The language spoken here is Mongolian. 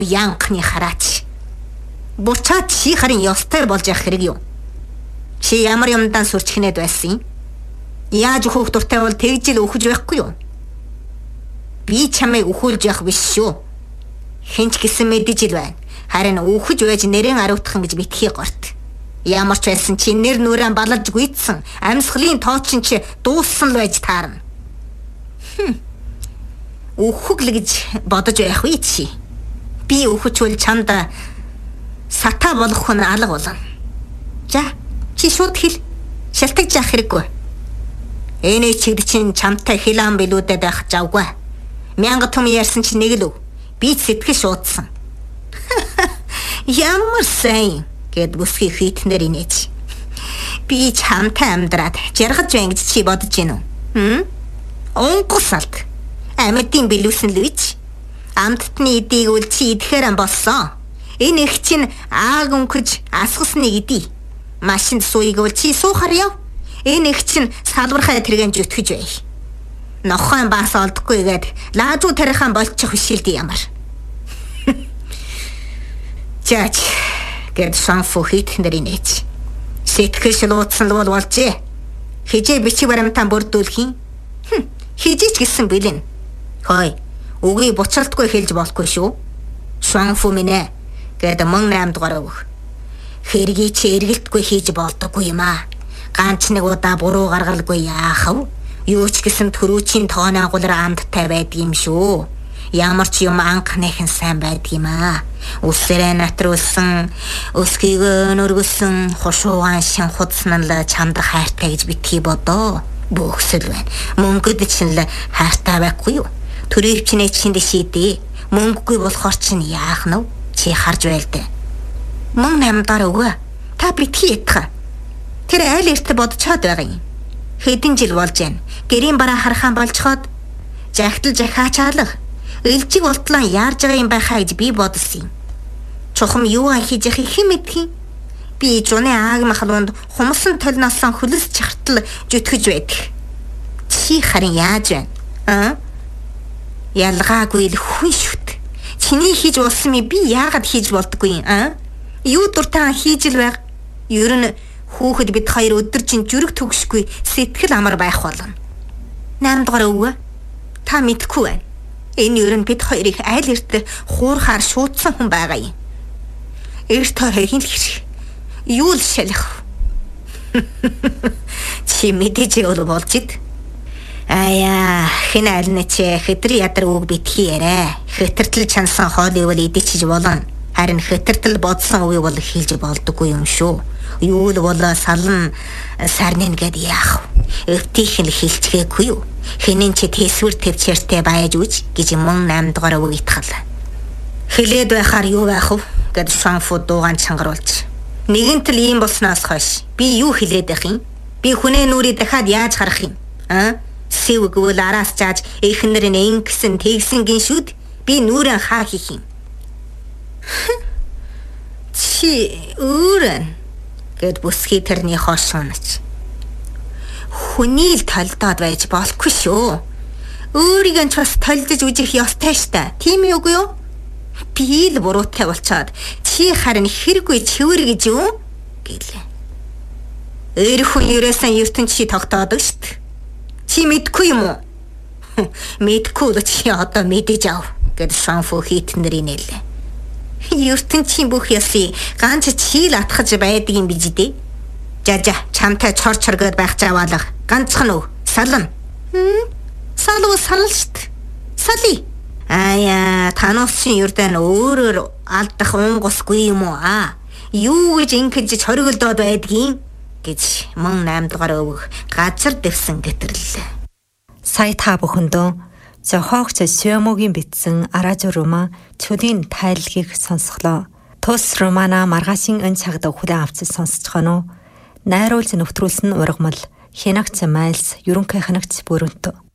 Янхны хараач. Буцаад чи харин ёстой болж явах хэрэг юу? Чи ямар юмдаа сурчхнээд байсан юм? Яаж өөхөх дуртай бол тэгж л өөхөж байхгүй юу? Би чамайг өхүүлж явах биш шүү. Хинч гэсэн мэдэж ил байна. Харин өөхөж байж нэрэн аруутхан гэж битгий горт. Ямар ч байсан чи нэр нүрэн балалж гүйцсэн. Амьсгалын тоочин чи дууссан л байж таарна. Өөхөг л гэж бодож байх үе чи. Би өөхөчвөл чамд сата болох хүн алга болно. За, чи шууд хэл. Шалтгааж яах хэрэггүй. Эний чигд чин чамтай хилаан билүүдэд байх завгүй. Мянга том ярьсан чи нэг л өв. Би сэтгэл шуудсан. Ямар сайн гэд бүсгүй хитнэр инээж. Би чамтай амьдраад жаргаж байна гэж чи бодож гинүү? Онгоцалт. Амьдын билүүсэн л үуч. Амттны эдийг үл чи идэхээр болсон. Энэ их чинь ааг өнгөж асгасны эдий. Машинд сууйг үл чи суухаар яв. Энэ их чинь салбархай тэргэн зүтгэж бай. Нохойн баас олдохгүйгээд лаажуу тарихаан болчих хүшилдэг ямар. Жаач гэд санфу хитнэр инээж. Сэтгэл шилуудсан л болжээ. Хижээ бичиг баримтаа бүрдүүлэх юм. Хижээч гэсэн бэлэн. Хой, үгүй буцалтгүй хэлж болохгүй шүү. Санфу минь гэд 18 дугаар өг. Хэргийг чи эргэлтгүй хийж болдоггүй юм аа. Ганц нэг удаа буруу гаргалгүй яах вэ? Юу ч гэсэн төрүүчийн тооны агуулгаар амттай байдаг юм шүү. Ямар ч юм анхныхын сайн байдаг юм аа. Үсрээ натруулсан, өсгийгөө нүргэсэн, хушуугаан шин худсан л чамд хайртай гэж битгий бодоо. Бөхсөл байна. Мөнгөд чинь л хайртай байхгүй юу? Төрөвчнээ чинд шийдээ. Мөнгөгүй болохоор чинь яах нь вэ? Чи харж байлдаа. 18 дараа өгөө. Та битгий ятга. Тэр айл эртэ бодцоод байгаа юм. Хэдэн жил болж байна. Гэрийн бараа харахаан болцоход жагтал жахаач алга. Элжиг болтлоо яарж байгаа юм байхаа гэж би бодсон юм. Чухам юу хийж яхих хэм мэдхий. Би жуны ааг махлуунд хумсан толносон хөлс чартал зүтгэж байдаг. Чи харин яаж байна? Ялгаагүй л хүн шүт. Чиний хийж болсон юм би яагаад хийж болдоггүй юм? Юу дуртай хийж л байг. Ер нь хүүхэд бид хоёр өдөр чинь зүрх төгшгүй сэтгэл амар байх болно. 8 дугаар өвгөө. Та мэдхгүй байна. Энэ ер нь бид хоёрыг айл эрт хуурхаар шуудсан хүн байгаа юм. Эрт хоёрын л хэрэг. Юу л шалах. Чи мэдээж бол болж ид. Аяа, хэн айлна чи хэдэр ядар үг битгий ярэ. Хэтэртэл чансан хоолыг бол идчихэж болно. Харин хэтэртэл бодсон үгийг бол хэлж болдоггүй юм шүү. Юу л бол салан сарнин гэд яах. Өвтийнх нь хэлцгээгүй юу. Хинэн чи тэсвэр төвчээртэй байж үз гэж 8 дугаар үг итгал. Хэлээд байхаар юу байх вэ гэд санфу дуугаан чангаруулж. Нэгэнт л ийм болсноос хойш би юу хэлээд байх юм? Би хүнээ нүрийг дахиад яаж харах юм? Сэвгүүл араас зааж эхнэр нь ингэсэн тэгсэн гин шүд би нүрэн хаа хийх юм? Чи үрэн гэд бүсгий тэрний хоошоонч. Хүний л толдоод байж болохгүй шүү. Өөрийгөө ч бас толдож үжих ёстой штэ. Тийм үгүй юу? Би л буруутай болчоод чи харин хэрэггүй чивэр гэж юу? Гэлээ. Эр хүн ерөөсөн ертөнц чи тогтоодог штэ. Чи мэдгүй юм уу? Мэдгүй л чи одоо мэдэж ав гэд санфу хитнэр инээлээ. ертөнцийн бүх ёсыг ганц чи л атгаж байдаг юм биз дээ. За чамтай чорчоргоод байх жаваалга ганцхан өв сална. Салуу сална штт. Сали. Аяа тануусын юрдан өөрөөр алдах унгусгүй юм уу аа? Юу гэж ингэж чоргилдоод байдгийг гэж 8 дугаар өвөх газар дэвсэн гэтэрлээ. Сая та бүхэндөө зохиогч Сёмогийн бичсэн Аражу роман Чүлийн тайлгийг сонсголоо. Тус романа маргаашийн өн цагт хүлээн авч сонсож гоноо. Найруулж нөтрүүлсэн ургамал Хянагч Майлс ерөнхий хянагч Бүрэнтө.